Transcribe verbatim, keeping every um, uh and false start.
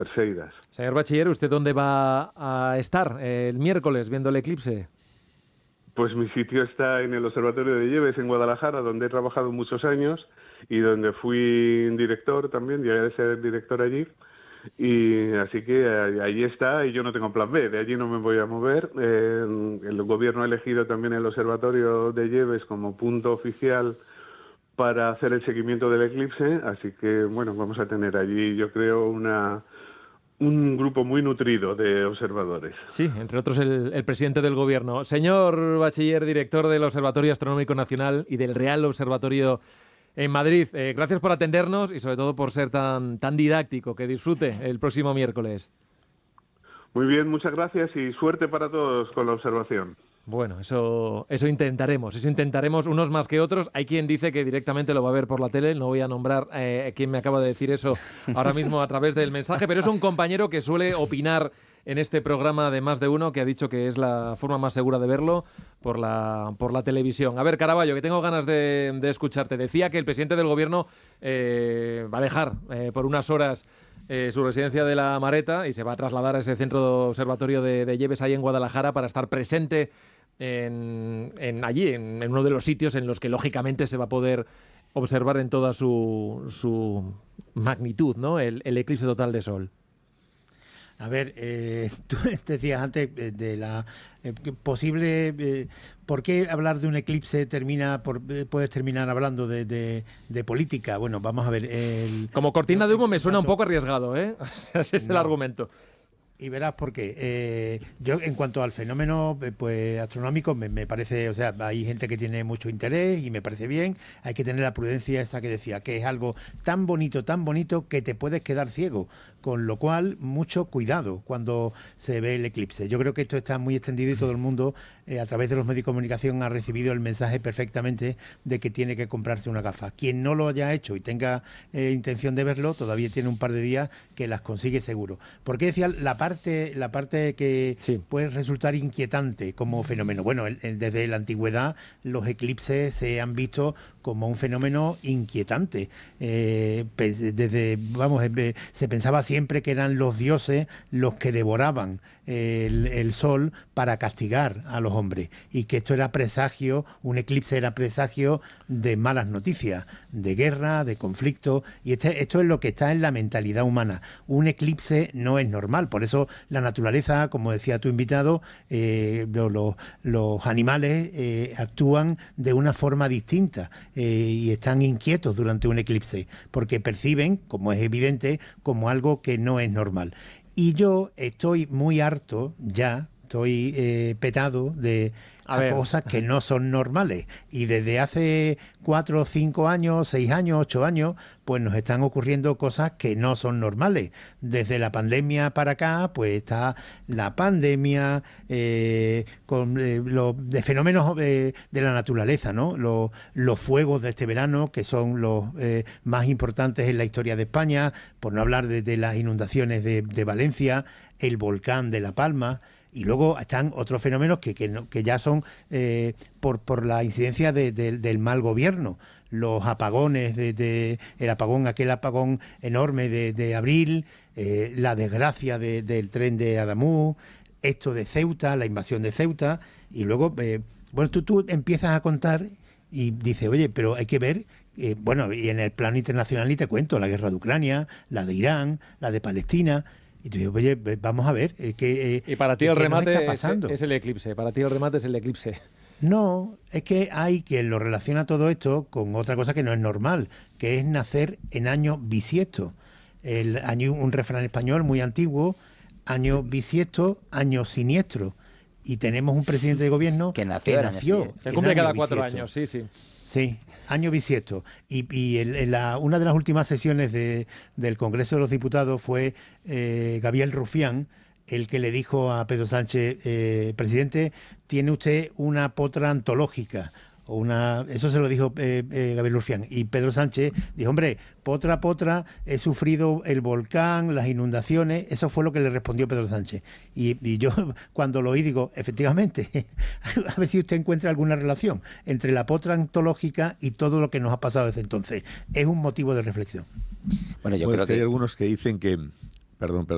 Perseidas. Señor Bachiller, ¿usted dónde va a estar el miércoles viendo el eclipse? Pues mi sitio está en el Observatorio de Lleves, en Guadalajara, donde he trabajado muchos años y donde fui director también, llegué a ser director allí. Y así que allí está y yo no tengo plan B, de allí no me voy a mover. Eh, el gobierno ha elegido también el Observatorio de Lleves como punto oficial para hacer el seguimiento del eclipse, así que bueno, vamos a tener allí, yo creo, una... un grupo muy nutrido de observadores. Sí, entre otros el, el presidente del gobierno. Señor Bachiller, director del Observatorio Astronómico Nacional y del Real Observatorio en Madrid, eh, gracias por atendernos y sobre todo por ser tan, tan didáctico. Que disfrute el próximo miércoles. Muy bien, muchas gracias y suerte para todos con la observación. Bueno, eso, eso intentaremos, eso intentaremos, unos más que otros. Hay quien dice que directamente lo va a ver por la tele, no voy a nombrar eh, quién me acaba de decir eso ahora mismo a través del mensaje, pero es un compañero que suele opinar en este programa de Más de Uno, que ha dicho que es la forma más segura de verlo por la, por la televisión. A ver, Caraballo, que tengo ganas de, de escucharte. Decía que el presidente del gobierno eh, va a dejar eh, por unas horas eh, su residencia de La Mareta y se va a trasladar a ese centro observatorio de, de Lleves ahí en Guadalajara para estar presente En, en allí, en, en uno de los sitios en los que lógicamente se va a poder observar en toda su, su magnitud, ¿no? El, el eclipse total de sol. A ver, eh, tú decías antes eh, de la eh, posible... Eh, ¿Por qué hablar de un eclipse termina por, eh, puedes terminar hablando de, de, de política? Bueno, vamos a ver... El, Como cortina de humo me suena un poco arriesgado, ¿eh? O sea, ese es el no. argumento. Y verás por qué. Eh, yo, en cuanto al fenómeno pues astronómico, me, me parece, o sea, hay gente que tiene mucho interés y me parece bien. Hay que tener la prudencia esa que decía, que es algo tan bonito, tan bonito, que te puedes quedar ciego. Con lo cual, mucho cuidado cuando se ve el eclipse. Yo creo que esto está muy extendido y todo el mundo, eh, a través de los medios de comunicación, ha recibido el mensaje perfectamente de que tiene que comprarse una gafa. Quien no lo haya hecho y tenga eh, intención de verlo, todavía tiene un par de días que las consigue seguro. Porque decía la parte, la parte que sí. puede resultar inquietante como fenómeno. Bueno, el, el, desde la antigüedad los eclipses se han visto como un fenómeno inquietante. Eh, desde, vamos, se pensaba siempre que eran los dioses los que devoraban el, el sol para castigar a los hombres y que esto era presagio, un eclipse era presagio de malas noticias, de guerra, de conflicto, y este, esto es lo que está en la mentalidad humana. Un eclipse no es normal, por eso la naturaleza, como decía tu invitado, eh, lo, lo, los animales eh, actúan de una forma distinta eh, y están inquietos durante un eclipse, porque perciben, como es evidente, como algo que no es normal. Y yo estoy muy harto ya, estoy eh, petado de a, a cosas que no son normales. Y desde hace cuatro, cinco años, seis años, ocho años, pues nos están ocurriendo cosas que no son normales. Desde la pandemia para acá, pues está la pandemia, eh, con eh, los de fenómenos eh, de la naturaleza, ¿no? Los, los fuegos de este verano, que son los eh, más importantes en la historia de España, por no hablar de, de las inundaciones de, de Valencia, el volcán de La Palma. Y luego están otros fenómenos que, que, no, que ya son eh, por, por la incidencia de, de, del mal gobierno. Los apagones, de, de, el apagón, aquel apagón enorme de, de abril, eh, la desgracia de, del tren de Adamú, esto de Ceuta, la invasión de Ceuta. Y luego, eh, bueno, tú, tú empiezas a contar y dices, oye, pero hay que ver... Eh, bueno, y en el plano internacional ni te cuento, la guerra de Ucrania, la de Irán, la de Palestina... Y tú dices, oye, vamos a ver, eh, que eh, y para ti el remate es, es el eclipse, para ti el remate es el eclipse. No, es que hay quien lo relaciona todo esto con otra cosa que no es normal, que es nacer en año bisiesto. El año, un refrán español muy antiguo, año bisiesto, año siniestro. Y tenemos un presidente de gobierno que nació. Que nació Se cumple cada cuatro años, sí, sí. Sí, año bisiesto. Y, y el, en la, una de las últimas sesiones de, del Congreso de los Diputados fue eh, Gabriel Rufián, el que le dijo a Pedro Sánchez, eh, presidente, tiene usted una potra antológica. O una, eso se lo dijo eh, eh, Gabriel Rufián. Y Pedro Sánchez dijo, hombre, potra, potra, he sufrido el volcán, las inundaciones. Eso fue lo que le respondió Pedro Sánchez. Y, y yo cuando lo oí digo, efectivamente, a ver si usted encuentra alguna relación entre la potra antológica y todo lo que nos ha pasado desde entonces. Es un motivo de reflexión. Bueno, yo bueno, creo es que que hay algunos que dicen que... Perdón, perdón.